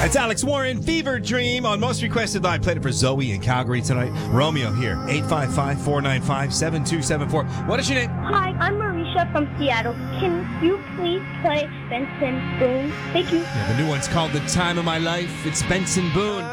That's Alex Warren, Fever Dream on Most Requested Live. Played it for Zoe in Calgary tonight. Romeo here, 855-495-7274. What is your name? Hi, I'm Marisha from Seattle. Can you please play Benson Boone? Thank you. Yeah, the new one's called The Time of My Life. It's Benson Boone.